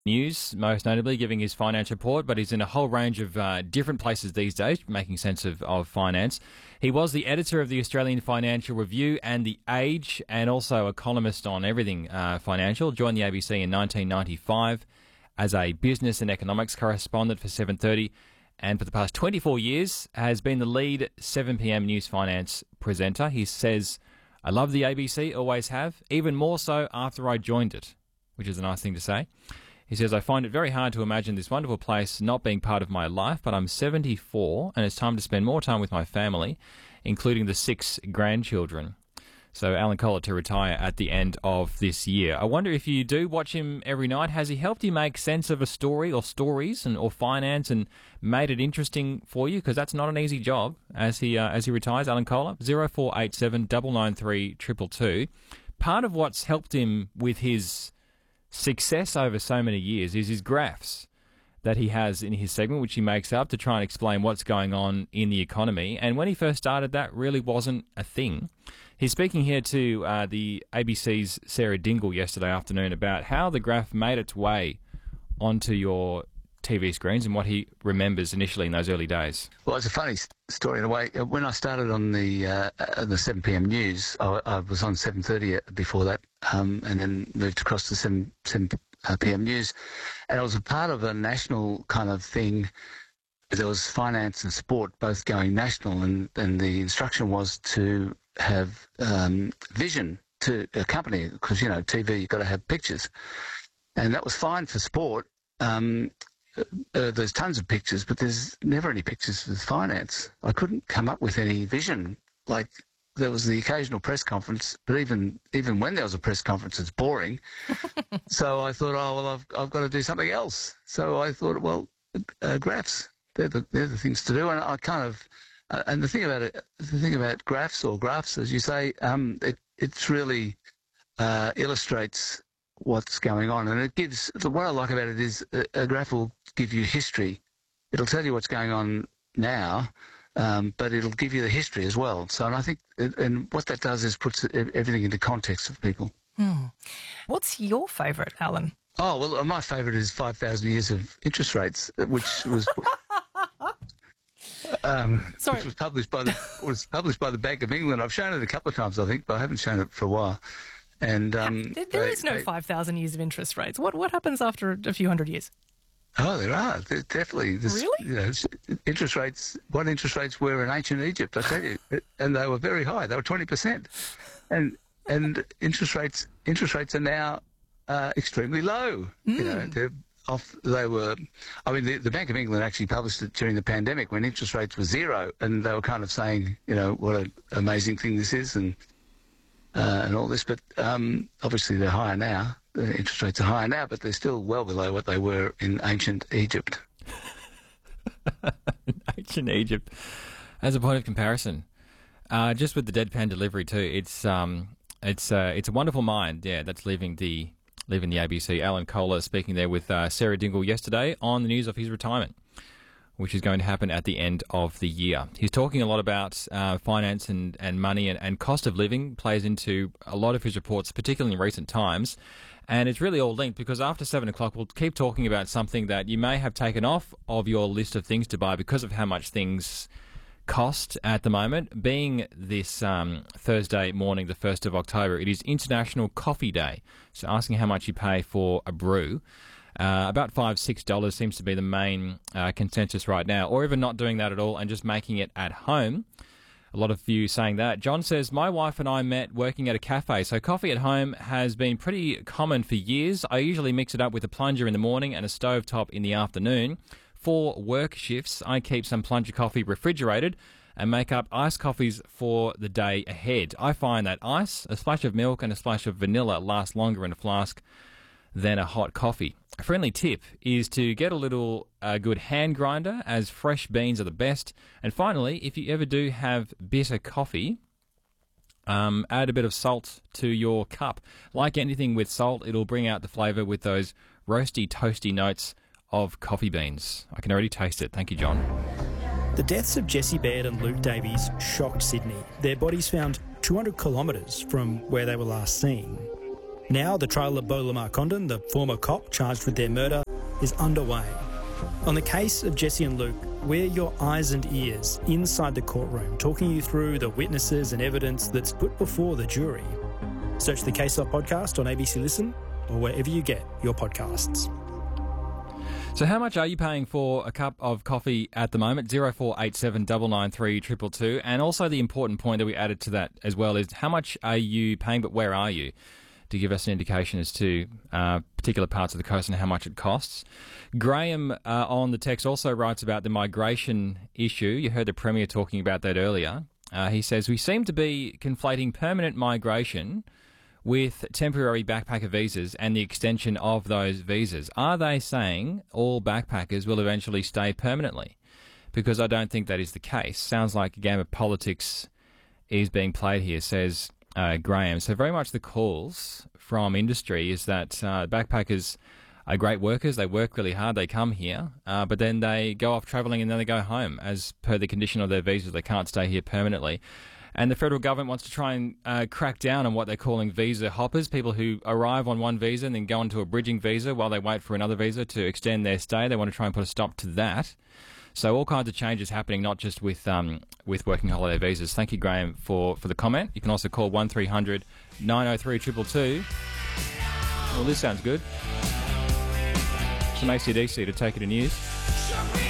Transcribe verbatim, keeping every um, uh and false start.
News, most notably giving his finance report, but he's in a whole range of uh, different places these days, making sense of, of finance. He was the editor of the Australian Financial Review and The Age, and also a columnist on everything uh, financial. Joined the A B C in nineteen ninety-five as a business and economics correspondent for seven thirty, and for the past twenty-four years has been the lead seven p m news finance presenter. He says, "I love the A B C, always have, even more so after I joined it," which is a nice thing to say. He says, "I find it very hard to imagine this wonderful place not being part of my life, but I'm seventy-four and it's time to spend more time with my family, including the six grandchildren." So Alan Kohler to retire at the end of this year. I wonder if you do watch him every night, has he helped you make sense of a story or stories and or finance and made it interesting for you? Because that's not an easy job as he uh, as he retires. Alan Kohler, zero four eight seven nine nine three two two two. Part of what's helped him with his success over so many years is his graphs that he has in his segment, which he makes up to try and explain what's going on in the economy. And when he first started, that really wasn't a thing. He's speaking here to uh, the A B C's Sarah Dingle yesterday afternoon about how the graph made its way onto your T V screens and what he remembers initially in those early days. Well, it's a funny story in a way. When I started on the uh, the seven p m news, I, I was on seven thirty before that, um, and then moved across to seven p m news, and I was a part of a national kind of thing. There was finance and sport both going national, and, and the instruction was to have um, vision to accompany it, because, you know, T V, you've got to have pictures. And that was fine for sport. Um, uh, there's tons of pictures, but there's never any pictures for finance. I couldn't come up with any vision. Like, there was the occasional press conference, but even even when there was a press conference, it's boring. So I thought, oh, well, I've, I've got to do something else. So I thought, well, uh, graphs, they're the, they're the things to do. And I kind of, uh, and the thing about it, the thing about graphs or graphs, as you say, um, it it's really uh, illustrates what's going on. And it gives, what I like about it is a, a graph will give you history. It'll tell you what's going on now, um, but it'll give you the history as well. So and I think, and what that does is puts everything into context for people. Hmm. What's your favourite, Alan? Oh, well, my favourite is five thousand Years of Interest Rates, which was um, Sorry. which was published by the was published by the Bank of England. I've shown it a couple of times, I think, but I haven't shown it for a while. And um, there, there they, is no they, five thousand years of interest rates. What what happens after a few hundred years? Oh, there are. There's definitely. There's, Really? You know, interest rates, what interest rates were in ancient Egypt, I tell you. And they were very high. They were twenty percent. And and interest rates interest rates are now uh, extremely low. Mm. You know, they're off, they were, I mean, the, the Bank of England actually published it during the pandemic when interest rates were zero, and they were kind of saying, you know, what an amazing thing this is and uh, and all this. But um, obviously they're higher now. The interest rates are higher now, but they're still well below what they were in ancient Egypt. Ancient Egypt. As a point of comparison, uh, just with the deadpan delivery too, it's um, it's uh, it's a wonderful mind, yeah, that's leaving the leaving the A B C. Alan Kohler speaking there with uh, Sarah Dingle yesterday on the news of his retirement, which is going to happen at the end of the year. He's talking a lot about uh, finance and, and money and, and cost of living plays into a lot of his reports, particularly in recent times. And it's really all linked because after seven o'clock, we'll keep talking about something that you may have taken off of your list of things to buy because of how much things cost at the moment. Being this um, Thursday morning, the first of October, it is International Coffee Day. So asking how much you pay for a brew. Uh, about five, six dollars seems to be the main uh, consensus right now, or even not doing that at all and just making it at home. A lot of you saying that. John says, my wife and I met working at a cafe, so coffee at home has been pretty common for years. I usually mix it up with a plunger in the morning and a stovetop in the afternoon. For work shifts, I keep some plunger coffee refrigerated and make up iced coffees for the day ahead. I find that ice, a splash of milk and a splash of vanilla last longer in a flask than a hot coffee. A friendly tip is to get a little uh, good hand grinder, as fresh beans are the best. And finally, if you ever do have bitter coffee, um, add a bit of salt to your cup. Like anything with salt, it'll bring out the flavour with those roasty, toasty notes of coffee beans. I can already taste it. Thank you, John. The deaths of Jessie Baird and Luke Davies shocked Sydney. Their bodies found two hundred kilometres from where they were last seen. Now the trial of Bo Lamar Condon, the former cop charged with their murder, is underway. On the case of Jesse and Luke, we're your eyes and ears inside the courtroom, talking you through the witnesses and evidence that's put before the jury. Search the Case Off podcast on A B C Listen or wherever you get your podcasts. So how much are you paying for a cup of coffee at the moment? zero four eight seven nine nine three two two two. And also the important point that we added to that as well is how much are you paying, but where are you? To give us an indication as to uh, particular parts of the coast and how much it costs. Graham uh, on the text also writes about the migration issue. You heard the Premier talking about that earlier. Uh, he says, we seem to be conflating permanent migration with temporary backpacker visas and the extension of those visas. Are they saying all backpackers will eventually stay permanently? Because I don't think that is the case. Sounds like a game of politics is being played here, says uh, Graham. So very much the calls from industry is that uh, backpackers are great workers. They work really hard. They come here, uh, but then they go off travelling and then they go home as per the condition of their visas. They can't stay here permanently. And the federal government wants to try and uh, crack down on what they're calling visa hoppers, people who arrive on one visa and then go onto a bridging visa while they wait for another visa to extend their stay. They want to try and put a stop to that. So all kinds of changes happening, not just with um, with working holiday visas. Thank you, Graham, for, for the comment. You can also call one three hundred nine oh three two two two. Well, this sounds good. Some A C D C to take it in news.